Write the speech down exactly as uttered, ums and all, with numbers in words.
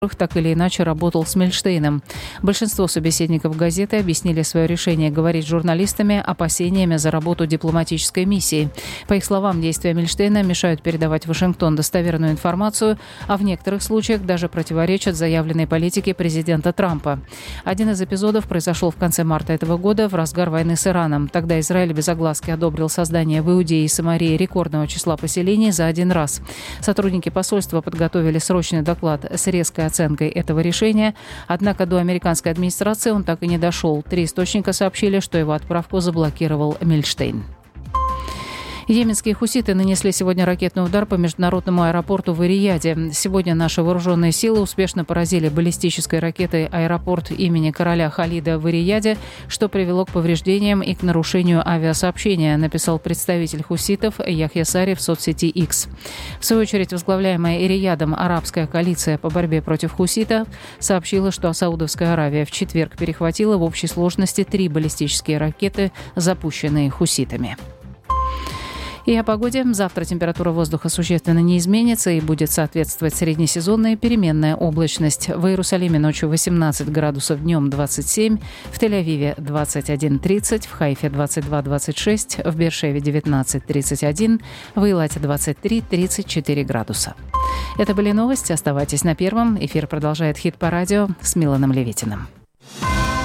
так или иначе работал с Мильштейном. Большинство собеседников газеты объяснили свое решение говорить с журналистами опасениями за работу дипломатической миссии. По их словам, действия Мильштейна мешают передавать в Вашингтон достоверную информацию, а в некоторых случаях даже противоречат заявленной политике президента Трампа. Один из эпизодов произошел в конце марта этого года, в разгар войны с Ираном. Тогда Израиль без огласки одобрил создание в Иудее и Самарии рекордного числа поселений за один раз. Сотрудники посольства подготовили срочный доклад с резкой оценкой этого решения, однако до американской администрации он так и не дошел. Три источника сообщили, что его отправку заблокировал Мильштейн. Йеменские хуситы нанесли сегодня ракетный удар по международному аэропорту в Эр-Рияде. Сегодня наши вооруженные силы успешно поразили баллистической ракетой аэропорт имени короля Халида в Эр-Рияде, что привело к повреждениям и к нарушению авиасообщения, написал представитель хуситов Яхья Сари в соцсети X. В свою очередь, возглавляемая Эр-Риядом арабская коалиция по борьбе против хуситов сообщила, что Саудовская Аравия в четверг перехватила в общей сложности три баллистические ракеты, запущенные хуситами. И о погоде. Завтра температура воздуха существенно не изменится и будет соответствовать среднесезонная переменная облачность. В Иерусалиме ночью восемнадцать градусов, днем двадцать семь, в Тель-Авиве двадцать один тридцать, в Хайфе двадцать два двадцать шесть, в Беэр-Шеве девятнадцать тридцать один, в Эйлате двадцать три тридцать четыре градуса. Это были новости. Оставайтесь на Первом. Эфир продолжает Хит по радио с Миланом Левитиным.